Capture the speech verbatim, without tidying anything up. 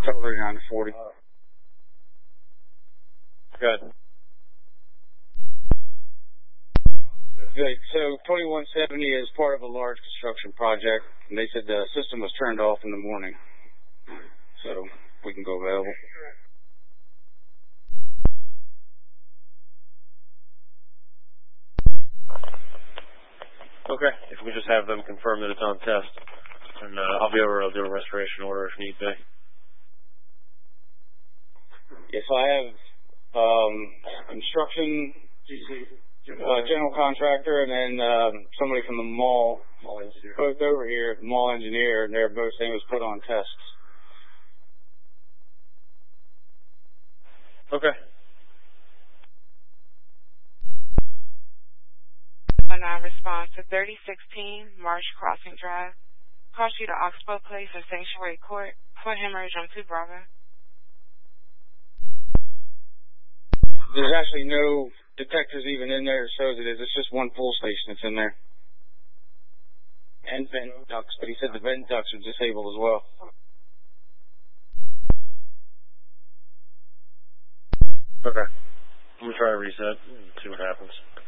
thirty-nine to forty. Good. Good. So twenty-one seventy is part of a large construction project, and they said the system was turned off in the morning, so we can go available. Okay. If we just have them confirm that it's on test, and uh, I'll be over. I'll do a restoration order if need be. Yes, I have um, construction, uh, general contractor, and then um, somebody from the mall, both over here, mall engineer, and they're both saying it was put on tests. Okay. Response to thirty sixteen Marsh Crossing Drive. Call you to Oxbow Place or Sanctuary Court. Fort Hemorrhage on two Bravo. There's actually no detectors even in there. It shows it is. It's just one pull station that's in there. And vent ducts, but he said the vent ducts are disabled as well. Okay. I'm going to try to reset and see what happens.